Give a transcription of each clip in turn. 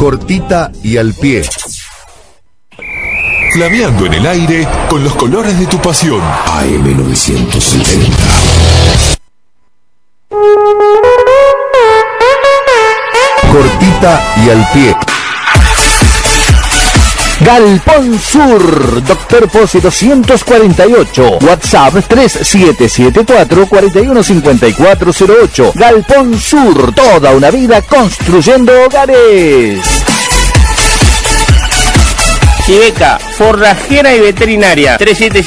cortita y al pie. Flameando en el aire con los colores de tu pasión. AM970. Cortita y al pie. Galpón Sur, Doctor Pose 248, WhatsApp 3774-415408. Galpón Sur, toda una vida construyendo hogares. Chiveca, forrajera y veterinaria,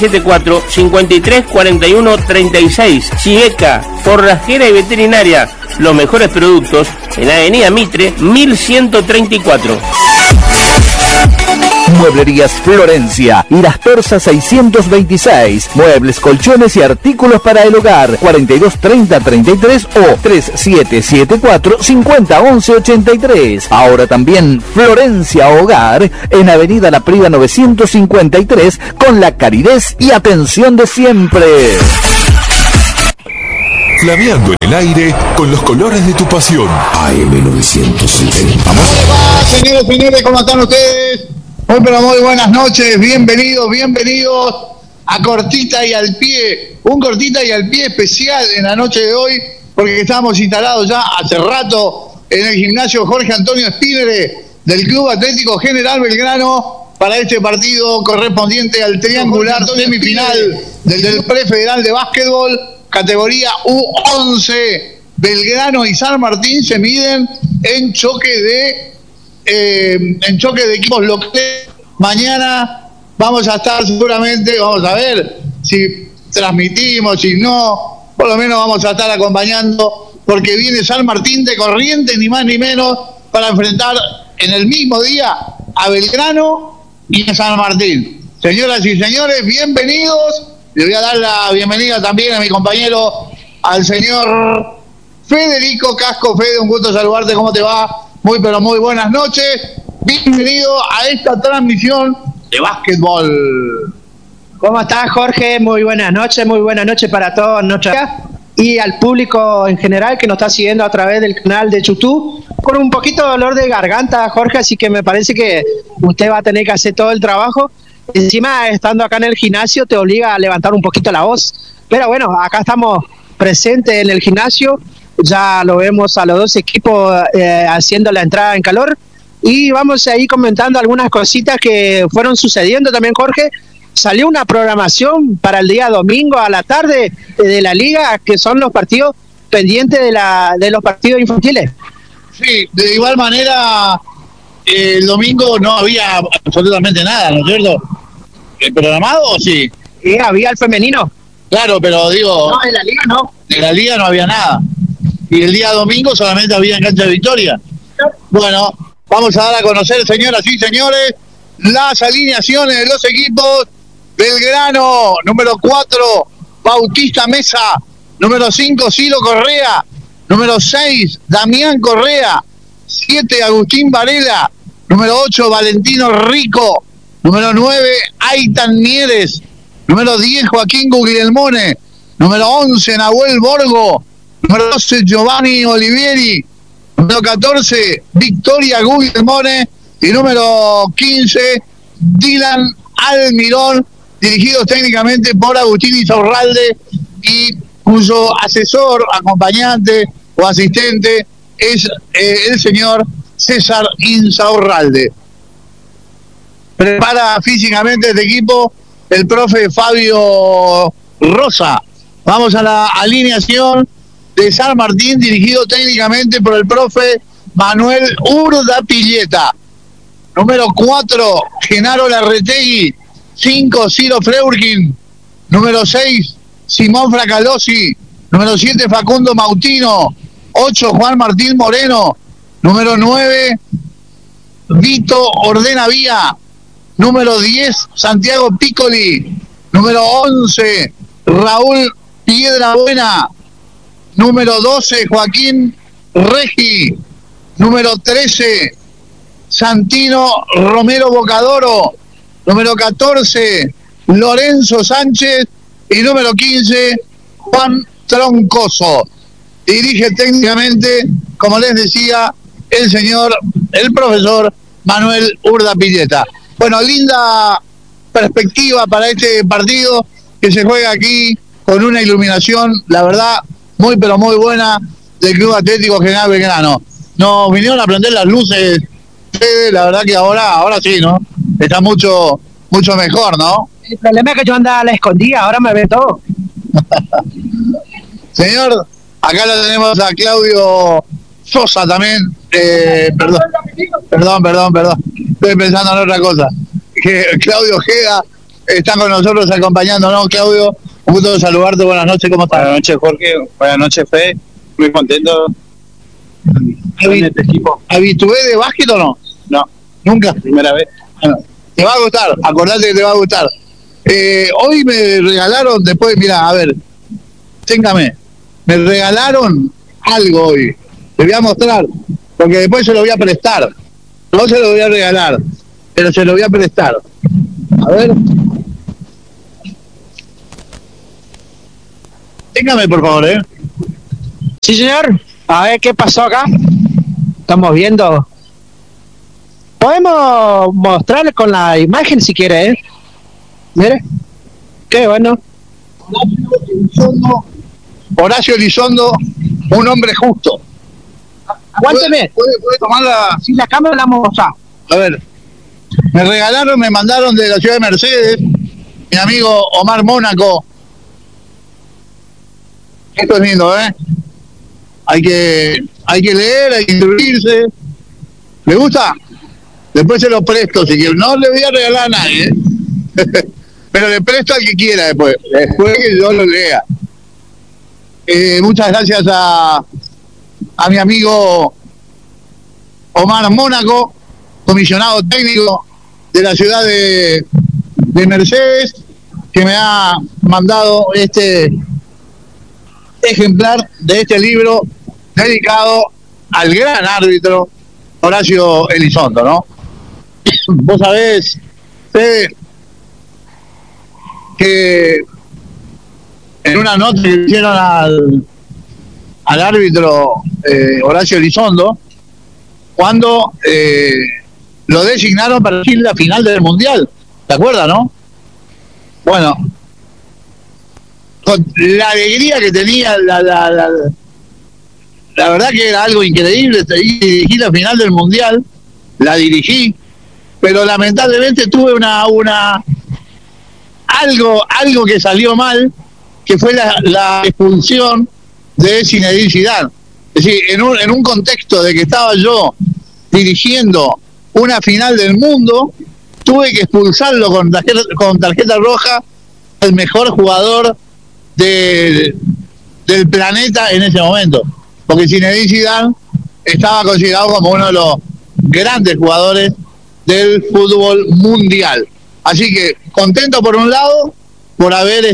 3774-534136. Chiveca, forrajera y veterinaria, los mejores productos en Avenida Mitre, 1134. Mueblerías Florencia, Las Torsas 626, muebles, colchones y artículos para el hogar, 423033 o 3774-501183. Ahora también Florencia Hogar, en Avenida La Prida 953, con la calidez y atención de siempre. Flameando en el aire con los colores de tu pasión. AM970. ¿Cómo les va, señores, señores? ¿Cómo están ustedes? Muy pero muy buenas noches, bienvenidos a Cortita y al Pie, un Cortita y al Pie especial en la noche de hoy, porque estamos instalados ya hace rato en el gimnasio Jorge Antonio Spinere del Club Atlético General Belgrano para este partido correspondiente al triangular semifinal del Prefederal de Básquetbol, categoría U11. Belgrano y San Martín se miden en choque de equipos locales. Mañana vamos a estar seguramente, vamos a ver si transmitimos, si no, por lo menos vamos a estar acompañando, porque viene San Martín de Corrientes, ni más ni menos, para enfrentar en el mismo día a Belgrano y a San Martín. Señoras y señores, bienvenidos. Le voy a dar la bienvenida también a mi compañero, al señor Federico Casco. Fede, un gusto saludarte, ¿cómo te va? Muy pero muy buenas noches, bienvenido a esta transmisión de básquetbol. ¿Cómo estás, Jorge? Muy buenas noches para todos y al público en general que nos está siguiendo a través del canal de YouTube. Con un poquito de dolor de garganta, Jorge, así que me parece que usted va a tener que hacer todo el trabajo. Encima, estando acá en el gimnasio, te obliga a levantar un poquito la voz. Pero bueno, acá estamos presentes en el gimnasio. Ya lo vemos a los dos equipos haciendo la entrada en calor y vamos a ir comentando algunas cositas que fueron sucediendo también, Jorge. Salió una programación para el día domingo a la tarde de la liga, que son los partidos pendientes de los partidos infantiles. Sí, de igual manera el domingo no había absolutamente nada, ¿no es cierto? ¿El programado o sí? Sí, había el femenino. Claro, pero digo... No, en la liga no. En la liga no había nada. Y el día domingo solamente había en cancha de Victoria. Bueno, vamos a dar a conocer, señoras y señores, las alineaciones de los equipos. Belgrano, número 4, Bautista Mesa, número 5, Ciro Correa, número 6, Damián Correa, 7, Agustín Varela, número 8, Valentino Rico, número 9, Aitan Mieres, número 10, Joaquín Guglielmone, número 11, Nahuel Borgo, número 12, Giovanni Olivieri, número 14, Victoria Guglielmone y número 15, Dylan Almirón, dirigidos técnicamente por Agustín Insaurralde y cuyo asesor, acompañante o asistente es el señor César Insaurralde. Prepara físicamente este equipo el profe Fabio Rosa. Vamos a la alineación de San Martín, dirigido técnicamente por el profe Manuel Urdapilleta. Número 4, Genaro Larretegui. 5, Ciro Freurkin. Número 6, Simón Fracalosi. Número 7, Facundo Mautino. 8, Juan Martín Moreno. Número 9, Vito Ordenavía. Número 10, Santiago Piccoli. Número 11, Raúl Piedrabuena. Número 12, Joaquín Regi. Número 13, Santino Romero Bocadoro. Número 14, Lorenzo Sánchez. Y número 15, Juan Troncoso. Dirige técnicamente, como les decía, el profesor Manuel Urda Pilleta. Bueno, linda perspectiva para este partido que se juega aquí con una iluminación, la verdad, muy pero muy buena del Club Atlético General Belgrano. Nos vinieron a prender las luces, la verdad que ahora sí, ¿no? Está mucho mejor, ¿no? El problema es que yo andaba a la escondida, ahora me ve todo. Señor, acá lo tenemos a Claudio Sosa también. Perdón. Estoy pensando en otra cosa. Que Claudio Ojeda está con nosotros acompañándonos. Claudio, un gusto de saludarte. Buenas noches, ¿cómo estás? Buenas noches, Jorge. Buenas noches, Fe. Muy contento en este equipo. ¿Habitué de básquet o no? No, Nunca. primera vez. Bueno, te va a gustar, acordate que te va a gustar. Hoy me regalaron, después, mira, a ver, téngame, me regalaron algo hoy. Te voy a mostrar, porque después se lo voy a prestar. No se lo voy a regalar, pero se lo voy a prestar. A ver. Téngame, por favor, Sí, señor. A ver qué pasó acá. Estamos viendo. Podemos mostrarle con la imagen si quiere, Mire. Qué bueno. Horacio Elizondo, un hombre justo. Aguánteme. ¿Puede tomarla? Si la cámara la vamos a usar. A ver, me mandaron de la ciudad de Mercedes, mi amigo Omar Mónaco. Esto es lindo, Hay que leer, hay que instruirse. ¿Le gusta? Después se lo presto, si quiere. No le voy a regalar a nadie, pero le presto al que quiera después que yo lo lea. Muchas gracias a mi amigo Omar Mónaco, comisionado técnico de la ciudad de Mercedes, que me ha mandado este ejemplar de este libro dedicado al gran árbitro Horacio Elizondo, ¿no? Vos sabés, que en una nota que hicieron al árbitro Horacio Elizondo, cuando lo designaron para ir la final del Mundial, ¿te acuerdas, no? Bueno, con la alegría que tenía, la verdad que era algo increíble. Dirigí la final del Mundial, la dirigí, pero lamentablemente tuve algo que salió mal, que fue la expulsión de Zinedine Zidane. Es decir, en un contexto de que estaba yo dirigiendo una final del mundo, tuve que expulsarlo con tarjeta roja al mejor jugador del planeta en ese momento, porque Zinedine Zidane estaba considerado como uno de los grandes jugadores del fútbol mundial. Así que contento por un lado por haber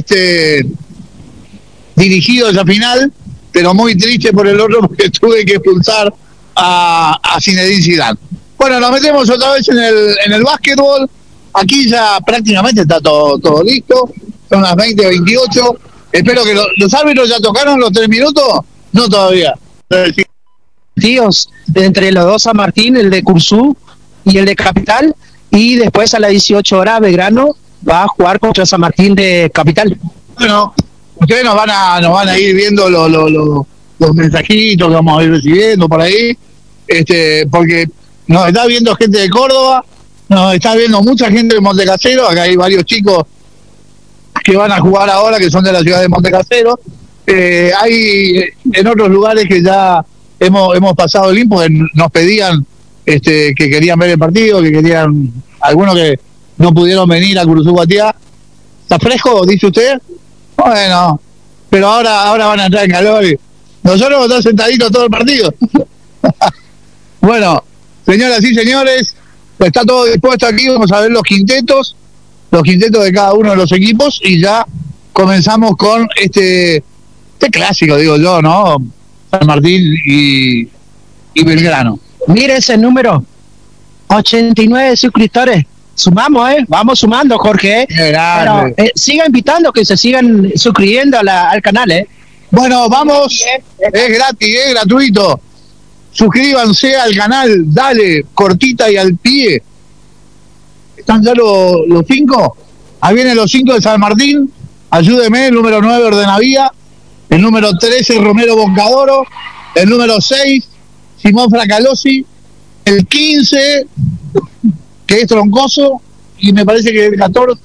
dirigido esa final, pero muy triste por el otro, porque tuve que expulsar a Zinedine Zidane. Bueno, nos metemos otra vez en el básquetbol. Aquí ya prácticamente está todo listo. Son las 20:28. Espero que los árbitros ya tocaron los 3 minutos. No todavía. Tíos, entre los dos San Martín, el de Cursú y el de Capital, y después a las 18 horas Belgrano va a jugar contra San Martín de Capital. Bueno, ustedes nos van a ir viendo los mensajitos que vamos a ir recibiendo por ahí, porque nos está viendo gente de Córdoba, nos está viendo mucha gente de Montecasero. Acá hay varios chicos que van a jugar ahora, que son de la ciudad de Montecasero. Hay en otros lugares que ya hemos pasado el link, porque nos pedían que querían ver el partido, que querían, algunos que no pudieron venir a Curuzú-Guatiá. ¿Está fresco, dice usted? Bueno, pero ahora van a entrar en calor y nosotros vamos a estar sentaditos todo el partido. Bueno, señoras y señores, pues está todo dispuesto aquí. Vamos a ver los quintetos de cada uno de los equipos, y ya comenzamos con este clásico, digo yo, ¿no? San Martín y Belgrano. Mire ese número, 89 suscriptores. Sumamos, vamos sumando, Jorge. Pero, siga invitando que se sigan suscribiendo al canal, Bueno, vamos, es gratis, es gratuito. suscríbanse al canal, dale, cortita y al pie. ¿Están ya los 5? Ahí vienen los 5 de San Martín, ayúdeme, el número 9 Ordenavía, el número 13 Romero Boncadoro, el número 6 Simón Fracalosi, el 15 que es Troncoso, y me parece que el 14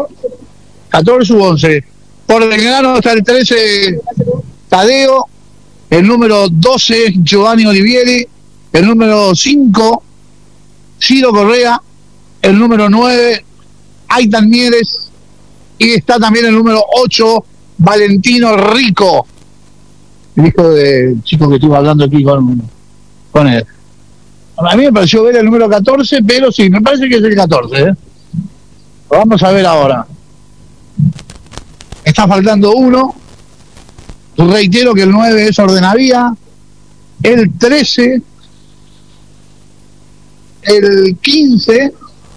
u 11. Por Belgrano está el 13 Tadeo, el número 12 Giovanni Olivieri, el número 5 Ciro Correa, el número 9 Aitan Mieres, y está también el número 8 Valentino Rico, el hijo del chico que estuve hablando aquí con él. A mí me pareció ver el número 14, pero sí, me parece que es el 14, ¿eh? Lo vamos a ver ahora. Está faltando uno. Reitero que el 9 es Ordenavía, el 13, el 15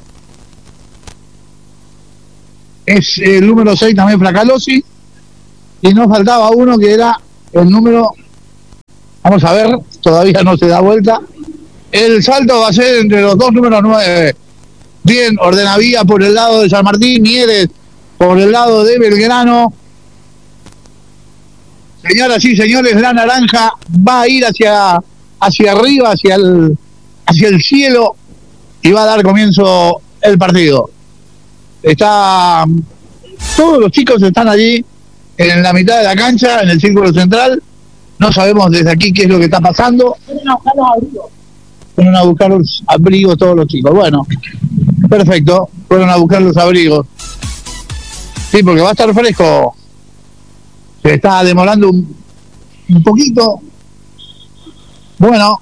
es el número 6 también Fracalosi, y nos faltaba uno que era el número, vamos a ver, todavía no se da vuelta. El salto va a ser entre los dos números 9. Bien, Ordenavía por el lado de San Martín, Mieres por el lado de Belgrano. Señoras y señores, la naranja va a ir hacia arriba, hacia el cielo, y va a dar comienzo el partido. Todos los chicos están allí en la mitad de la cancha, en el círculo central. No sabemos desde aquí qué es lo que está pasando. Fueron a buscar los abrigos todos los chicos. Bueno, perfecto, fueron a buscar los abrigos. Sí, porque va a estar fresco. Se está demorando un poquito. Bueno,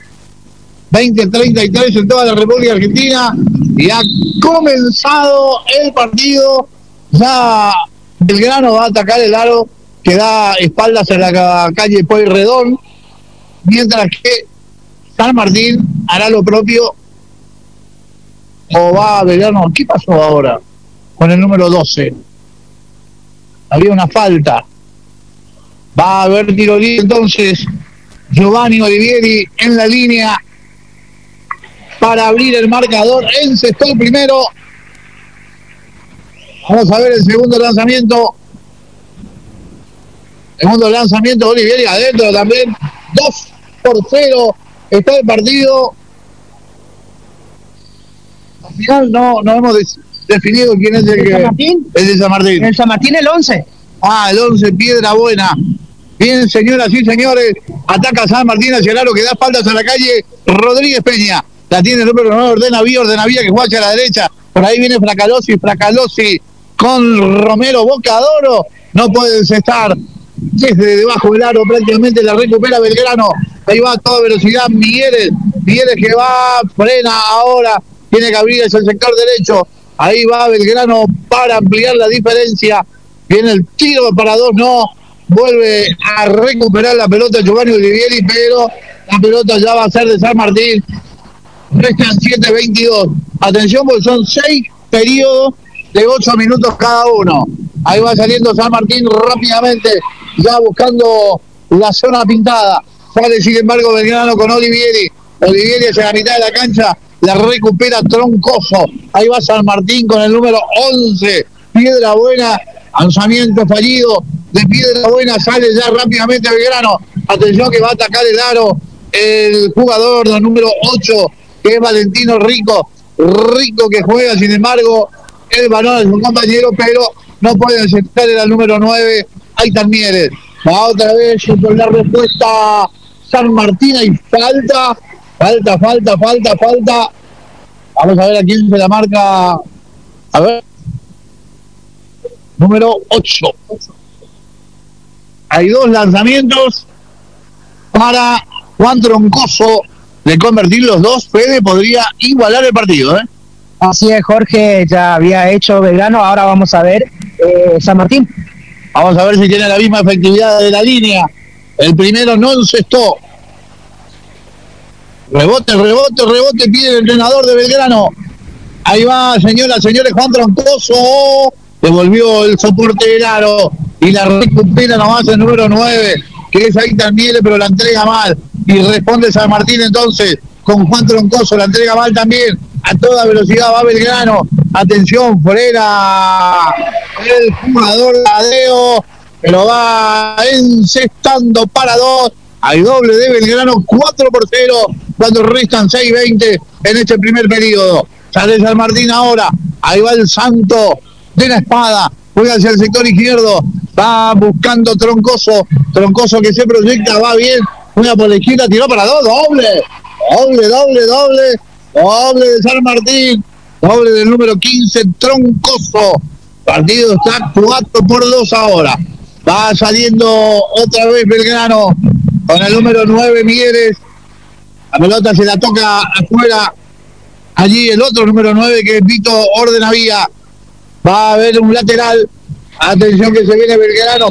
20:33 en toda la República Argentina, y ha comenzado el partido. Ya Belgrano va a atacar el aro que da espaldas a la calle Pueyrredón, mientras que San Martín hará lo propio. O va a Belgrano. ¿Qué pasó ahora con el número 12? Había una falta. Va a haber tiro libre entonces. Giovanni Olivieri en la línea para abrir el marcador. Encestó el primero. Vamos a ver el segundo lanzamiento. Segundo lanzamiento, Olivieri adentro también. 2-0 está el partido. Al final no hemos definido quién es el que... ¿San Martín? El de San Martín. El San Martín, el 11. El 11, Piedra Buena. Bien, señoras y señores, ataca San Martín hacia el aro que da espaldas a la calle Rodríguez Peña. La tiene el número 9, Ordenavía que juega hacia la derecha. Por ahí viene Fracalosi con Romero Boncadoro. No puede estar desde debajo del aro, prácticamente la recupera Belgrano. Ahí va a toda velocidad Migueles que va, frena ahora, tiene que abrir hacia el sector derecho. Ahí va Belgrano para ampliar la diferencia. Viene el tiro para 2, no. Vuelve a recuperar la pelota Giovanni Olivieri, pero la pelota ya va a ser de San Martín. Restan 7:22. Atención, porque son 6 periodos de 8 minutos cada uno. Ahí va saliendo San Martín rápidamente, ya buscando la zona pintada. Sale sin embargo Belgrano con Olivieri. Olivieri hacia la mitad de la cancha, la recupera Troncoso. Ahí va San Martín con el número 11. Piedra Buena, lanzamiento fallido de Piedra Buena, sale ya rápidamente Belgrano. Atención que va a atacar el aro el jugador del número 8, que es Valentino Rico que juega, sin embargo, el balón de su compañero, pero no puede aceptar el número 9, Aitan Mieres. Va otra vez por la respuesta San Martín, y falta. Vamos a ver a quién se la marca. A ver. Número 8. Hay 2 lanzamientos para Juan Troncoso. De convertir los 2, Fede podría igualar el partido, ¿eh? Así es, Jorge, ya había hecho Belgrano, ahora vamos a ver San Martín. Vamos a ver si tiene la misma efectividad de la línea. El primero no encestó. Rebote, pide el entrenador de Belgrano. Ahí va, señoras, señores, Juan Troncoso. Devolvió el soporte del aro y la recupera nomás el número 9, que es ahí también, pero la entrega mal. Y responde San Martín entonces con Juan Troncoso, la entrega mal también, a toda velocidad va Belgrano, atención, fuera el jugador Ladeo, pero va encestando para 2, hay doble de Belgrano, 4-0, cuando restan 6:20 en este primer periodo. Sale San Martín ahora, ahí va el Santo de la Espada, juega hacia el sector izquierdo, va buscando Troncoso que se proyecta, va bien, juega por la izquierda, tiró para 2, doble de San Martín, doble del número 15, Troncoso. Partido está 4-2 ahora. Va saliendo otra vez Belgrano con el número 9, Mieres. La pelota se la toca afuera. Allí el otro número 9, que es Vito Ordenavía. Va a haber un lateral. Atención que se viene Belgrano.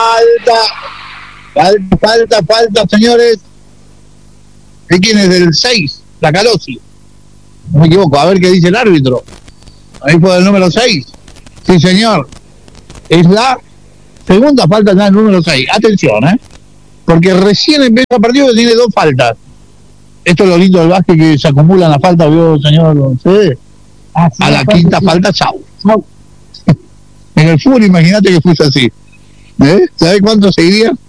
Falta, señores. ¿De quién es? Del 6, la Calossi. No me equivoco, a ver qué dice el árbitro. Ahí fue el número 6. Sí, señor. Es la segunda falta ya el número 6. Atención, porque recién empieza el partido que tiene 2 faltas. Esto es lo lindo del básquet, que se acumulan las faltas, ¿vio, señor? Sí. A la quinta falta, chau. En el fútbol, imagínate que fuese así. ¿Sabés cuánto seguirían?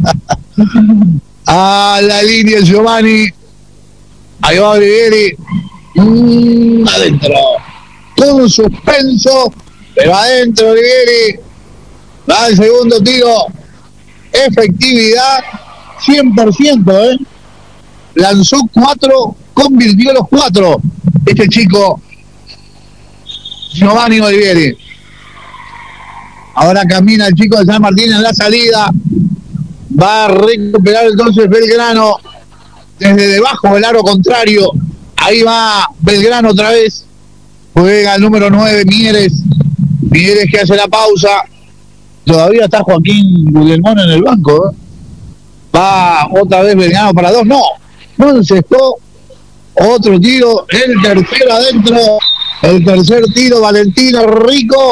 A la línea Giovanni. Ahí va Olivieri. Adentro. Todo un suspenso. Pero adentro Olivieri. Va el segundo tiro. Efectividad 100%, Lanzó 4, convirtió los 4. Este chico Giovanni Olivieri. Ahora camina el chico de San Martín en la salida. Va a recuperar entonces Belgrano desde debajo del aro contrario. Ahí va Belgrano otra vez. Juega el número 9, Mieres. Mieres que hace la pausa. Todavía está Joaquín Guillermón en el banco. Va otra vez Belgrano para 2. No encestó. Otro tiro. El tercero adentro. El tercer tiro, Valentino Rico.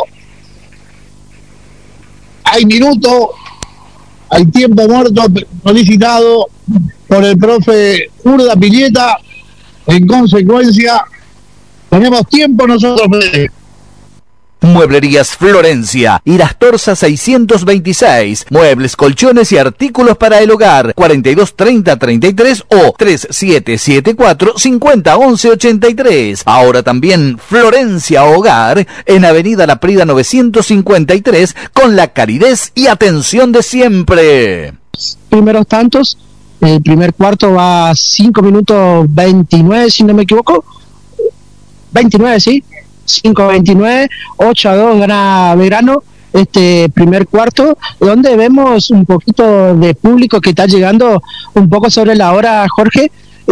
Hay minuto. Hay tiempo muerto solicitado por el profe Urda Pilleta. En consecuencia, tenemos tiempo nosotros. Mueblerías Florencia, Irastorza 626. Muebles, colchones y artículos para el hogar. 42 30 33 o 3774 50 11 83. Ahora también Florencia Hogar en Avenida La Prida 953, con la calidez y atención de siempre. Primeros tantos, el primer cuarto va a 5 minutos 29, si no me equivoco. 29, sí. 5-29, 8-2 gana Belgrano este primer cuarto, donde vemos un poquito de público que está llegando un poco sobre la hora, Jorge.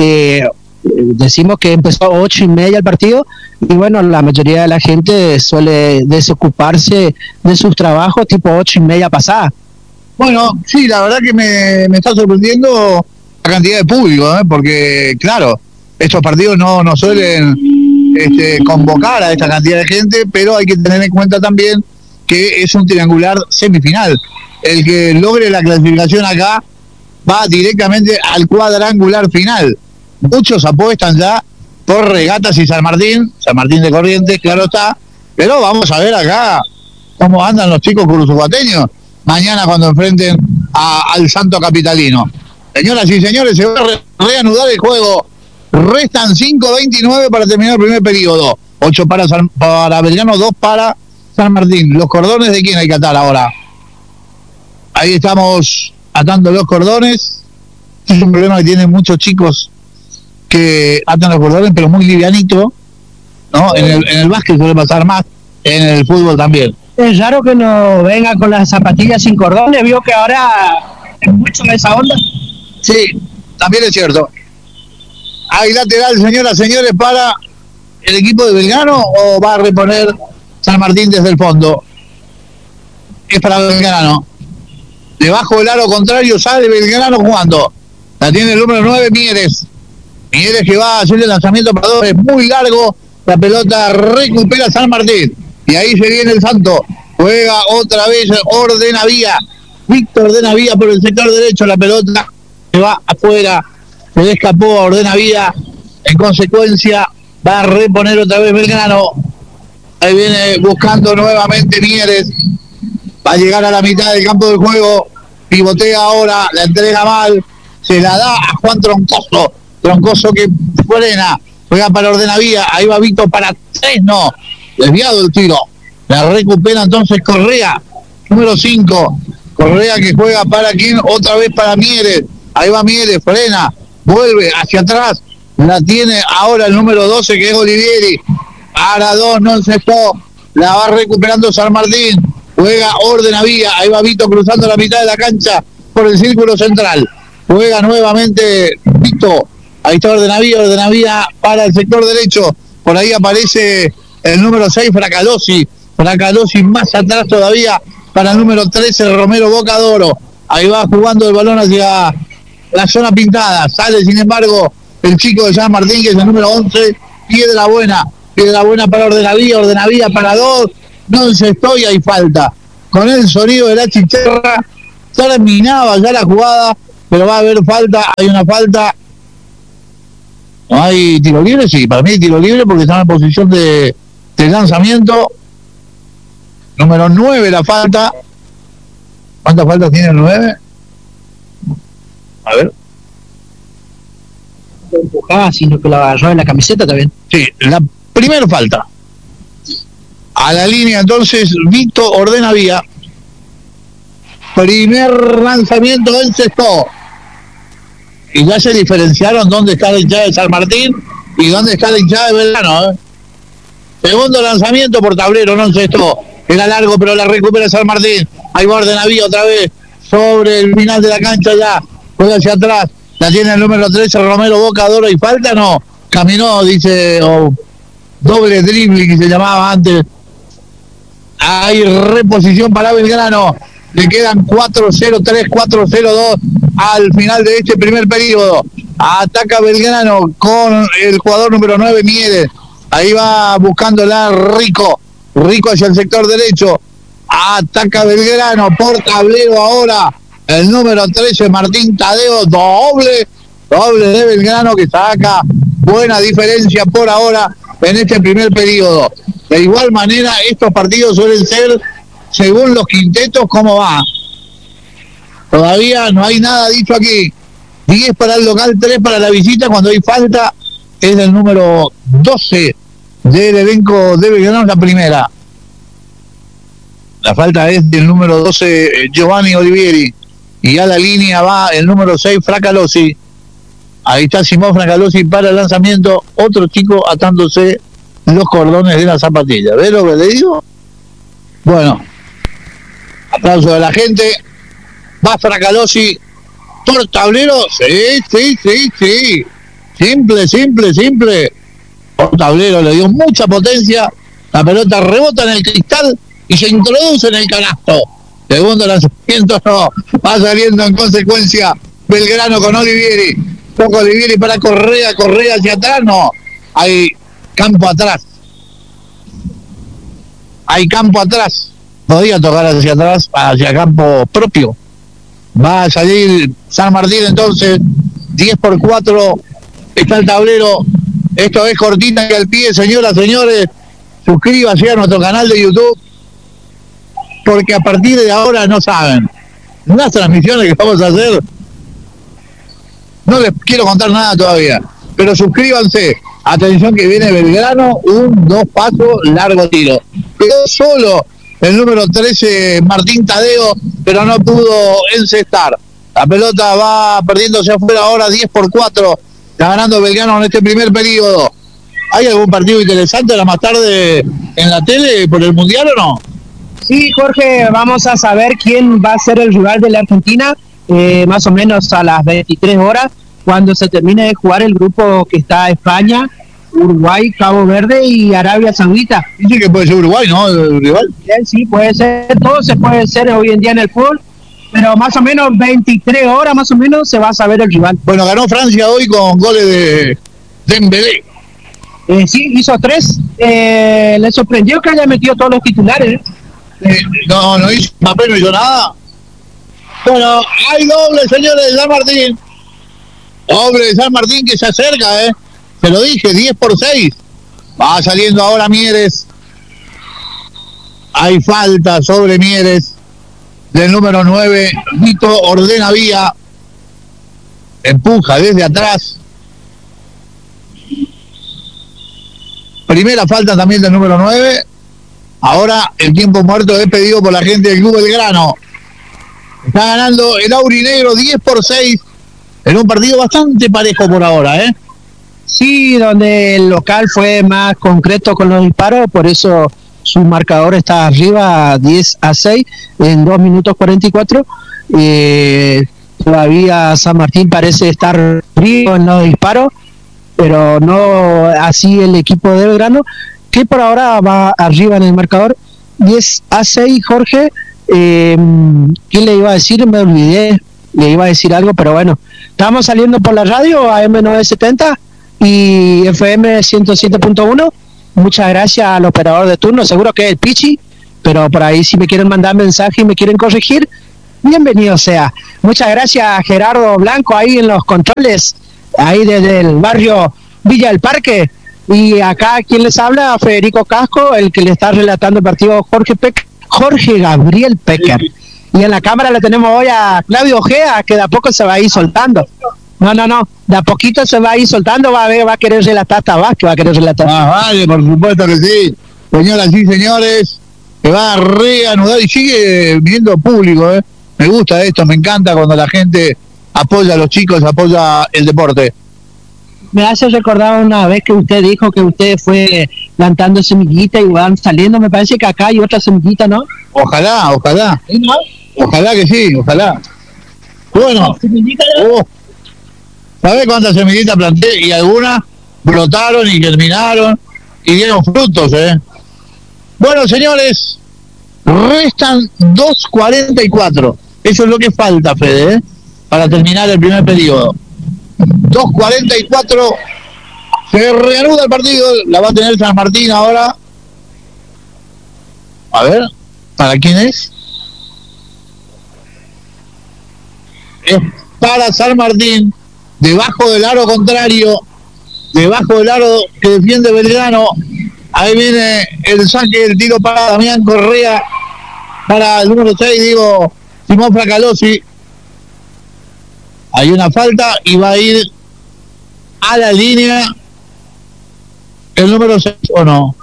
Decimos que empezó 8:30 el partido, y bueno, la mayoría de la gente suele desocuparse de sus trabajos tipo 8:30 pasada. Bueno, sí, la verdad que me está sorprendiendo la cantidad de público, porque claro, estos partidos no suelen convocar a esta cantidad de gente, pero hay que tener en cuenta también que es un triangular semifinal. El que logre la clasificación acá va directamente al cuadrangular final. Muchos apuestan ya por Regatas y San Martín de Corrientes, claro está, pero vamos a ver acá cómo andan los chicos curuzguateños mañana cuando enfrenten al Santo Capitalino. Señoras y señores, se va a reanudar el juego. Restan 5:29 para terminar el primer periodo. 8 para Belgrano, 2 para San Martín. ¿Los cordones de quién hay que atar ahora? Ahí estamos atando los cordones. Es un problema que tienen muchos chicos que atan los cordones, pero muy livianito, ¿no? En el básquet suele pasar más, en el fútbol también. Es raro que no venga con las zapatillas sin cordones. Vio que ahora es mucho de esa onda. Sí, también es cierto. ¿Hay lateral, señoras, señores, para el equipo de Belgrano, o va a reponer San Martín desde el fondo? Es para Belgrano. Debajo del aro contrario sale Belgrano jugando. La tiene el número 9, Mieres. Mieres que va a hacer el lanzamiento para 2, es muy largo. La pelota recupera San Martín. Y ahí se viene el Santo. Juega otra vez Ordenavía. Víctor de Navía por el sector derecho. La pelota se va afuera. Se le escapó a Ordena Vía. En consecuencia, va a reponer otra vez Belgrano. Ahí viene buscando nuevamente Mieres. Va a llegar a la mitad del campo de juego. Pivotea ahora, la entrega mal. Se la da a Juan Troncoso. Troncoso que frena. Juega para Ordena Vía. Ahí va Vito para 3, no. Desviado el tiro. La recupera entonces Correa. Número 5. Correa que juega para quién, otra vez para Mieres. Ahí va Mieres, frena. Vuelve hacia atrás. La tiene ahora el número 12 que es Olivieri. Para 2, no encestó. La va recuperando San Martín. Juega Ordena Vía. Ahí va Vito cruzando la mitad de la cancha por el círculo central. Juega nuevamente Vito. Ahí está Ordena Vía para el sector derecho. Por ahí aparece el número 6, Fracalosi. Fracalosi más atrás todavía para el número 13, Romero Bocadoro. Ahí va jugando el balón hacia la zona pintada. Sale, sin embargo, el chico de San Martín, que es el número 11, Piedra Buena para Ordena Vía para 2, no encestó y hay falta. Con el sonido de la chicharra, terminaba ya la jugada, pero va a haber falta, hay una falta. ¿No hay tiro libre? Sí, para mí hay tiro libre porque está en posición de lanzamiento. Número 9 la falta. ¿Cuántas faltas tiene el 9? A ver. No empujaba, sino que lo agarró en la camiseta también. Sí, la primera falta. A la línea entonces Vito Ordena Vía. Primer lanzamiento encestó. Y ya se diferenciaron dónde está la hinchada de San Martín y dónde está la hinchada de Belgrano. Segundo lanzamiento por tablero, no encestó. Era largo, pero la recupera San Martín. Ahí va Ordena Vía otra vez sobre el final de la cancha ya. Juega hacia atrás. La tiene el número 13, Romero Bocadoro. ¿Y falta? No. Caminó, dice, doble dribbling que se llamaba antes. Hay reposición para Belgrano. Le quedan 4-0-3, 4-0-2 al final de este primer periodo. Ataca Belgrano con el jugador número 9, Mieres. Ahí va buscándola Rico hacia el sector derecho. Ataca Belgrano por tablero ahora. El número 13, Martín Tadeo. Doble de Belgrano que saca buena diferencia por ahora en este primer periodo. De igual manera, estos partidos suelen ser, según los quintetos, ¿cómo va? Todavía no hay nada dicho aquí. 10 para el local, 3 para la visita. Cuando hay falta, es el número 12 del elenco de Belgrano, la primera. La falta es del número 12, Giovanni Olivieri. Y a la línea va el número 6, Fracalosi. Ahí está Simón Fracalosi para el lanzamiento. Otro chico atándose los cordones de la zapatilla. ¿Ves lo que le digo? Bueno, aplauso de la gente. Va Fracalosi por tablero. Sí. Simple. Por tablero le dio mucha potencia. La pelota rebota en el cristal y se introduce en el canasto. Segundo lanzamiento, no. Va saliendo en consecuencia Belgrano con Olivieri. Toca Olivieri para Correa hacia atrás, no. Hay campo atrás. Podía tocar hacia atrás, hacia campo propio. Va a salir San Martín entonces. 10-4. Está el tablero. Esto es cortita y al pie, señoras, señores. Suscríbase a nuestro canal de YouTube, porque a partir de ahora no saben las transmisiones que vamos a hacer. No les quiero contar nada todavía, pero suscríbanse. Atención que viene Belgrano, 2 pasos, largo tiro. Quedó solo el número 13, Martín Tadeo, pero no pudo encestar. La pelota va perdiéndose afuera ahora, 10-4. Está ganando Belgrano en este primer periodo. ¿Hay algún partido interesante ahora más tarde en la tele por el Mundial o no? Sí, Jorge, vamos a saber quién va a ser el rival de la Argentina, más o menos a las 23 horas, cuando se termine de jugar el grupo que está España, Uruguay, Cabo Verde y Arabia Saudita. Dice que puede ser Uruguay, ¿no? ¿El rival? Sí, puede ser, todo se puede hacer hoy en día en el fútbol, pero más o menos 23 horas más o menos se va a saber el rival. Bueno, ganó Francia hoy con goles de Dembélé. Sí, hizo 3. Le sorprendió que haya metido todos los titulares. No hizo papel, no hizo nada. Bueno, hay doble, señores, de San Martín. Hombre de San Martín que se acerca, se lo dije, 10-6. Va saliendo ahora Mieres. Hay falta sobre Mieres del número 9. Vito ordena vía. Empuja desde atrás. Primera falta también del número 9. Ahora el tiempo muerto es pedido por la gente del Club Belgrano. Está ganando el aurinegro 10-6 en un partido bastante parejo por ahora, Sí, donde el local fue más concreto con los disparos, por eso su marcador está arriba 10-6 en 2 minutos 44. Todavía San Martín parece estar frío en los disparos, pero no así el equipo de Belgrano, que por ahora va arriba en el marcador 10-6. Jorge, ¿qué le iba a decir? Me olvidé, le iba a decir algo, pero bueno, estamos saliendo por la radio AM970 y FM 107.1. Muchas gracias al operador de turno, seguro que es el Pichi, pero por ahí si me quieren mandar mensaje y me quieren corregir, bienvenido sea. Muchas gracias a Gerardo Blanco ahí en los controles, ahí desde el barrio Villa del Parque. Y acá quien les habla, Federico Casco, el que le está relatando el partido, Jorge Gabriel Pecker. Y en la cámara le tenemos hoy a Claudio Ojea, que de a poco se va a ir soltando. No, de a poquito se va a ir soltando, va a querer relatar hasta Vázquez, va a querer relatar. Vale, por supuesto que sí. Señoras y señores, se va a reanudar y sigue viendo público, Me gusta esto, me encanta cuando la gente apoya a los chicos, apoya el deporte. Me hace recordar una vez que usted dijo que usted fue plantando semillitas y van saliendo, me parece que acá hay otra semillita, ¿no? Ojalá. ¿Sí, no? Ojalá que sí, ojalá. Bueno, ¿sabés cuántas semillitas planté? Y algunas brotaron y germinaron y dieron frutos, Bueno, señores, restan 2:44. Eso es lo que falta, Fede, para terminar el primer periodo. 2:44. Se reanuda el partido. La va a tener San Martín ahora. A ver, ¿para quién es? Es para San Martín. Debajo del aro contrario. Debajo del aro que defiende Belgrano. Ahí viene el saque, el tiro para Damián Correa. Para el número 6, Simón Fracalosi. Hay una falta y va a ir a la línea el número 6, ¿o no?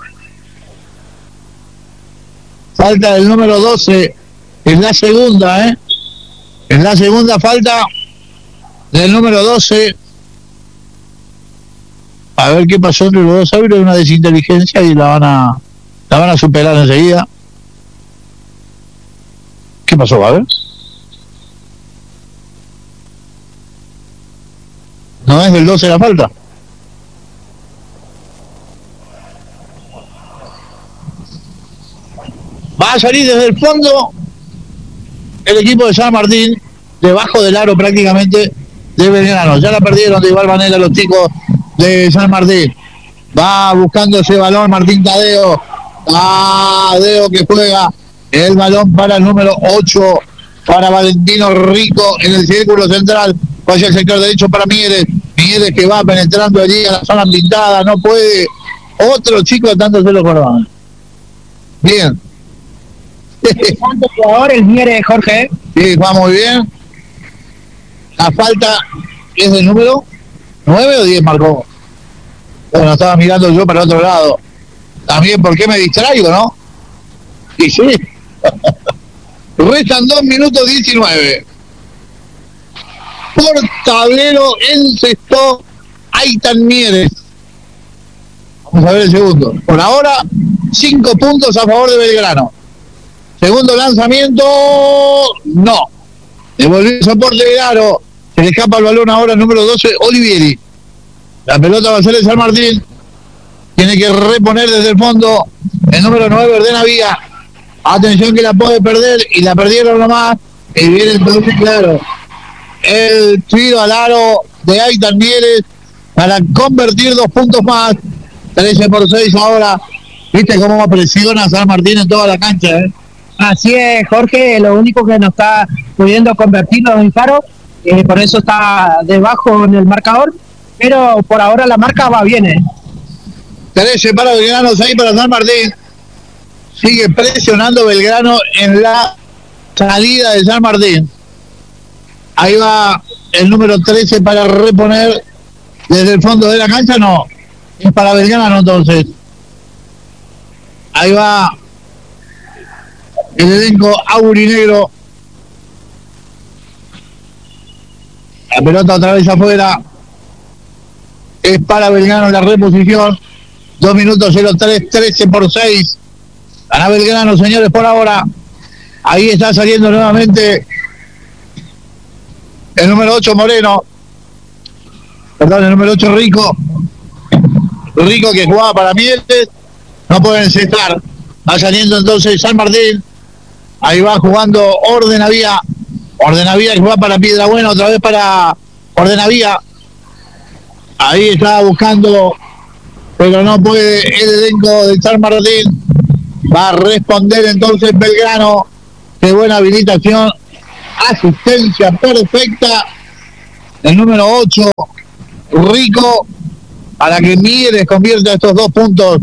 Falta del número 12, es la segunda, Es la segunda falta del número 12. A ver qué pasó entre los dos árbitros, una desinteligencia y la van a superar enseguida. ¿Qué pasó? A ver. No es del 12 la falta. Va a salir desde el fondo el equipo de San Martín, debajo del aro prácticamente de Belgrano. Ya la perdieron de igual manera los chicos de San Martín. Va buscando ese balón Martín Tadeo. Tadeo que juega el balón para el número 8, para Valentino Rico en el círculo central. Hacia el sector derecho para Mieres que va penetrando allí a la zona pintada, no puede. Otro chico atándose los cordones. Bien. ¿Cuánto jugador el Mieres, Jorge? Sí, va muy bien. La falta es del número 9 o 10 marcó. Bueno, estaba mirando yo para el otro lado. También, ¿por qué me distraigo, no? Y sí. Restan 2 minutos 19. Por tablero encestó Aitan Mieres. Vamos a ver el segundo. Por ahora, 5 puntos a favor de Belgrano. Segundo lanzamiento, no. Devolvió el soporte de Aro. Se le escapa el balón ahora, número 12, Olivieri. La pelota va a ser de San Martín. Tiene que reponer desde el fondo. El número 9, ordena vía. Atención que la puede perder y la perdieron nomás. Y viene entonces, claro, el tiro al aro de Aitan Mieres para convertir 2 puntos más. 13-6 ahora. ¿Viste cómo presiona San Martín en toda la cancha, Así es, Jorge, lo único que nos está pudiendo convertir los disparos por eso está debajo en el marcador, pero por ahora la marca va bien. 13 para Belgrano, 6 para San Martín. Sigue presionando Belgrano en la salida de San Martín. Ahí va el número 13 para reponer desde el fondo de la cancha. No, es para Belgrano entonces. Ahí va el elenco aurinegro. La pelota otra vez afuera. Es para Belgrano la reposición. 2 minutos 03, 13 por 6. Gana Belgrano, señores, por ahora. Ahí está saliendo nuevamente el número 8 Moreno. Perdón, el número 8 Rico. Rico que jugaba para Mieres. No pueden encestar. Va saliendo entonces San Martín. Ahí va jugando Ordenavía. Ordenavía que juega para Piedrabuena. Otra vez para Ordenavía. Ahí está buscando, pero no puede el elenco de San Martín. Va a responder entonces Belgrano. Qué buena habilitación. Asistencia perfecta. El número 8, Rico, para que Mieres convierta estos 2 puntos.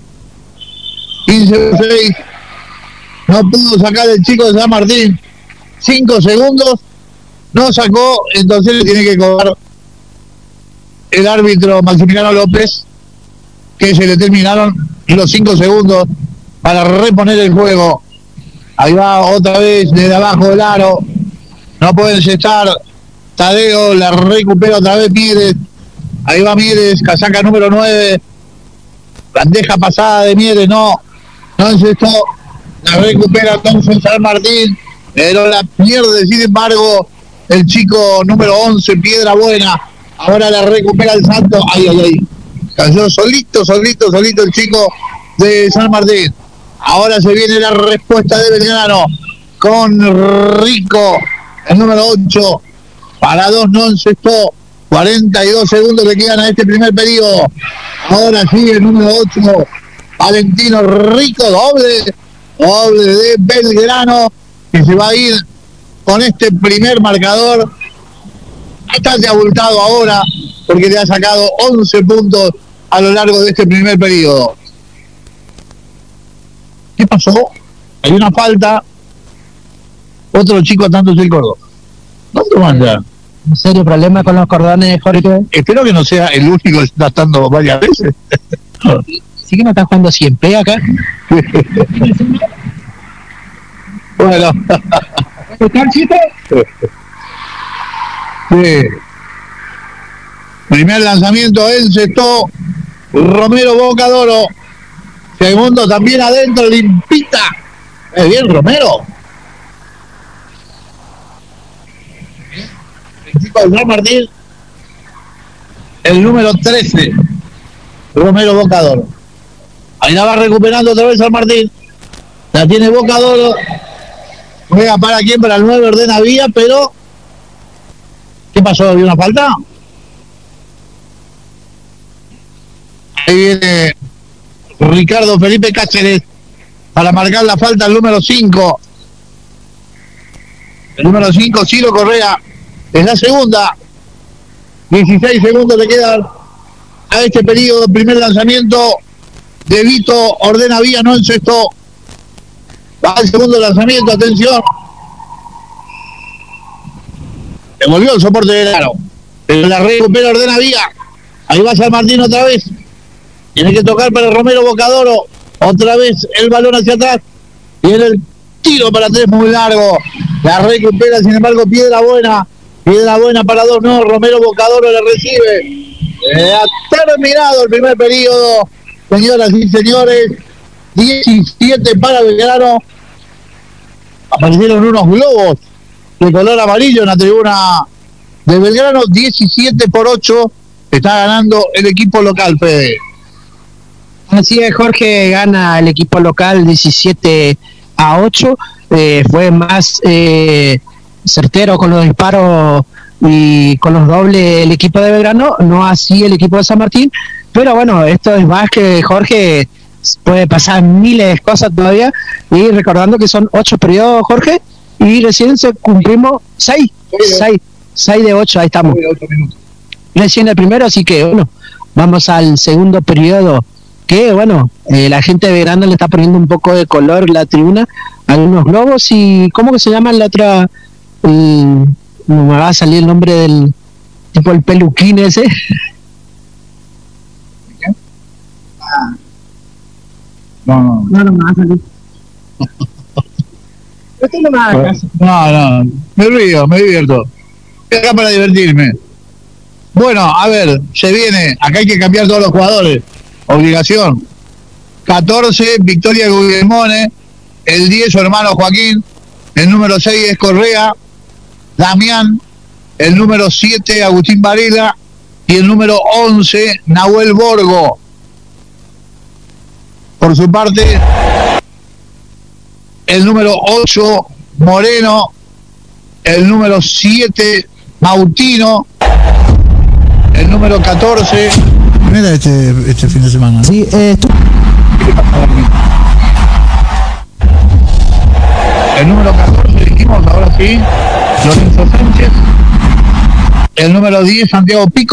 15-6. No pudo sacar el chico de San Martín. 5 segundos. No sacó, entonces le tiene que cobrar el árbitro Maximiliano López, que se le terminaron los 5 segundos para reponer el juego. Ahí va otra vez desde abajo del aro. No pueden cestar. Tadeo la recupera otra vez Mieres. Ahí va Mieres, casaca número 9. Bandeja pasada de Mieres, no encestó. La recupera entonces San Martín, pero la pierde sin embargo el chico número 11, Piedrabuena. Ahora la recupera el Santo. Ay. Cayó solito el chico de San Martín. Ahora se viene la respuesta de Belgrano con Rico, el número 8. Para 2 no encestó. 42 segundos le quedan a este primer periodo. Ahora sigue el número 8, Valentino Rico, doble de Belgrano, que se va a ir con este primer marcador bastante abultado ahora, porque le ha sacado 11 puntos a lo largo de este primer periodo. ¿Qué pasó? Hay una falta. Otro chico atándose el cordón. ¿Dónde manda? ¿Un serio problema con los cordones, Jorge? Espero que no sea el único que está atando varias veces. ¿Sí que no están jugando siempre acá? Bueno. ¿Están chistes? Sí. Primer lanzamiento encestó Romero Bocadoro. Segundo también adentro, limpita. Bien Romero. El chico de San Martín. El número 13. Romero Bocadoro. Ahí la va recuperando otra vez San Martín. La tiene Bocadoro. Juega para quién, para el 9 Ordenavía, pero ¿qué pasó? ¿Había una falta? Ahí viene Ricardo Felipe Cáceres para marcar la falta al número 5. El número 5, Ciro Correa, es la segunda. 16 segundos le quedan a este periodo. Primer lanzamiento de Vito Ordenavía, no encestó. Va el segundo lanzamiento, atención. Devolvió el soporte del aro, pero la recupera Ordenavía. Ahí va San Martín otra vez. Tiene que tocar para Romero Bocadoro. Otra vez el balón hacia atrás. Viene el tiro para 3 muy largo. La recupera, sin embargo, Piedrabuena. Piedrabuena para 2, no. Romero Bocadoro le recibe. Ha terminado el primer periodo. Señoras y señores, 17 para Belgrano. Aparecieron unos globos de color amarillo en la tribuna de Belgrano. 17-8 está ganando el equipo local, Fede. Así es, Jorge, gana el equipo local 17-8. Fue más certero con los disparos y con los dobles el equipo de Belgrano, no así el equipo de San Martín. Pero bueno, esto es más que, Jorge, puede pasar miles de cosas todavía. Y recordando que son 8 periodos, Jorge, y recién cumplimos 6. 6 de 8, ahí estamos. 6 de 8 minutos. Recién el primero, así que bueno, vamos al segundo periodo. Que bueno, la gente de Belgrano le está poniendo un poco de color la tribuna, algunos globos y ¿cómo que se llama la otra? No me va a salir el nombre del tipo, el peluquín ese. No me va a salir. No, me río, me divierto. Estoy acá para divertirme. Bueno, a ver, se viene, acá hay que cambiar todos los jugadores. Obligación. 14, Victoria Guillemone. El 10, su hermano Joaquín. El número 6 es Correa. Damián. El número 7, Agustín Varela. Y el número 11, Nahuel Borgo. Por su parte, el número 8, Moreno. El número 7, Mautino. El número 14. Mira este fin de semana. Sí, El número 14 dijimos, ahora sí, Lorenzo Sánchez. El número 10, Santiago Pico.